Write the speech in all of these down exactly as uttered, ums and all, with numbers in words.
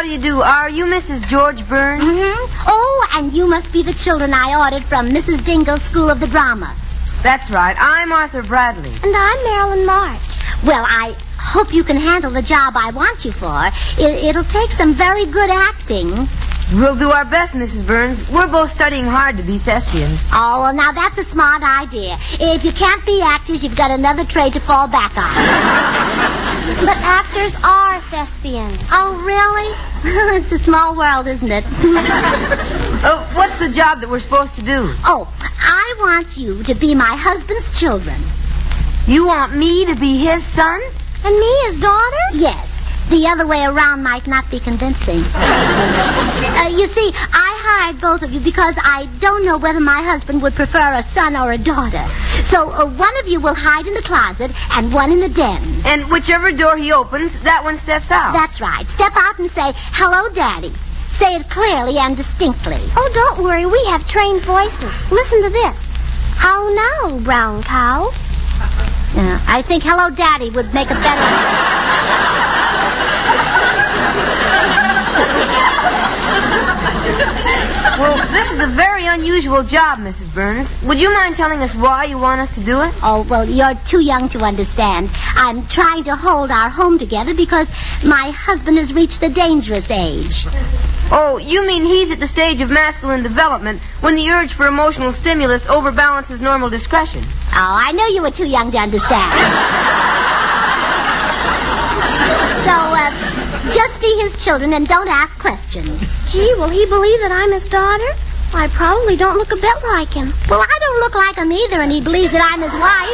do you do? Are you Missus George Burns? Mm-hmm. Oh, and you must be the children I ordered from Missus Dingle's School of the Drama. That's right. I'm Arthur Bradley. And I'm Marilyn March. Well, I hope you can handle the job I want you for. It, it'll take some very good acting. We'll do our best, Missus Burns. We're both studying hard to be thespians. Oh, well, now that's a smart idea. If you can't be actors, you've got another trade to fall back on. But actors are thespians. Oh, really? It's a small world, isn't it? uh, what's the job that we're supposed to do? Oh, I want you to be my husband's children. You want me to be his son? And me his daughter? Yes. The other way around might not be convincing. uh, you see, I hired both of you because I don't know whether my husband would prefer a son or a daughter. So uh, one of you will hide in the closet and one in the den. And whichever door he opens, that one steps out. That's right. Step out and say, "Hello, Daddy." Say it clearly and distinctly. Oh, don't worry. We have trained voices. Listen to this. How now, brown cow? Yeah, I think "Hello, Daddy" would make a better... Well, this is a very unusual job, Missus Burns. Would you mind telling us why you want us to do it? Oh, well, you're too young to understand. I'm trying to hold our home together because my husband has reached the dangerous age. Oh, you mean he's at the stage of masculine development when the urge for emotional stimulus overbalances normal discretion? Oh, I knew you were too young to understand. So, uh, just be his children and don't ask questions. Gee, will he believe that I'm his daughter? I probably don't look a bit like him. Well, I don't look like him either, and he believes that I'm his wife.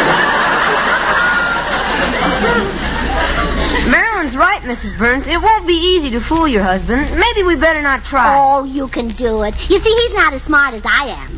Marilyn's right, Missus Burns. It won't be easy to fool your husband. Maybe we better not try. Oh, you can do it. You see, he's not as smart as I am.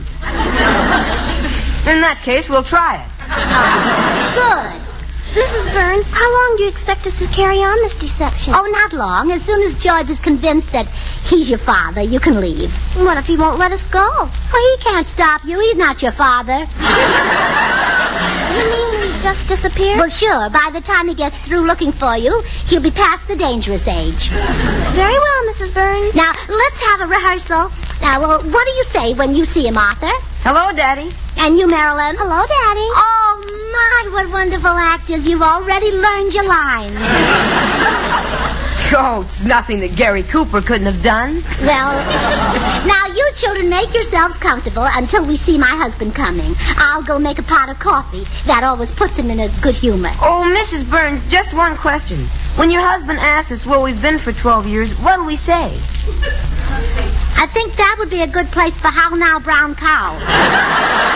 In that case, we'll try it. Oh, good. Missus Burns, how long do you expect us to carry on this deception? Oh, not long. As soon as George is convinced that he's your father, you can leave. What if he won't let us go? Well, he can't stop you. He's not your father. You mean he just disappeared? Well, sure. By the time he gets through looking for you, he'll be past the dangerous age. Very well, Missus Burns. Now, let's have a rehearsal. Now, well, what do you say when you see him, Arthur? Hello, Daddy. And you, Marilyn? Hello, Daddy. Oh, my, what wonderful actors. You've already learned your lines. Oh, it's nothing that Gary Cooper couldn't have done. Well, now you children make yourselves comfortable until we see my husband coming. I'll go make a pot of coffee. That always puts him in a good humor. Oh, Missus Burns, just one question. When your husband asks us where we've been for twelve years, what'll we say? I think that would be a good place for How Now, Brown Cow.